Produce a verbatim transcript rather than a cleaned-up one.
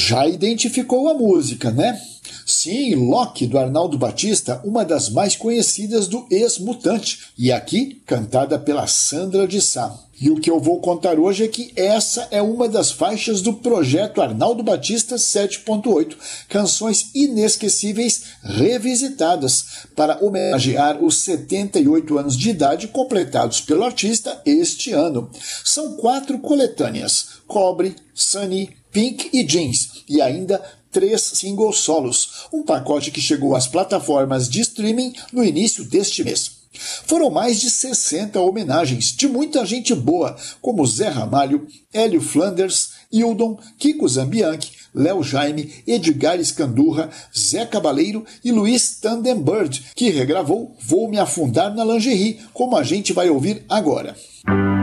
Já identificou a música, né? Sim, Loki, do Arnaldo Batista, uma das mais conhecidas do Ex-Mutante, e aqui cantada pela Sandra de Sá. E o que eu vou contar hoje é que essa é uma das faixas do projeto Arnaldo Batista sete ponto oito, canções inesquecíveis revisitadas, para homenagear os setenta e oito anos de idade completados pelo artista este ano. São quatro coletâneas: Cobre, Sunny, Pink e Jeans, e ainda três singles solos, um pacote que chegou às plataformas de streaming no início deste mês. Foram mais de sessenta homenagens de muita gente boa, como Zé Ramalho, Hélio Flanders, Hildon, Kiko Zambianchi, Léo Jaime, Edgar Escandurra, Zé Cabaleiro e Luiz Tandembird, que regravou Vou Me Afundar na Lingerie, como a gente vai ouvir agora.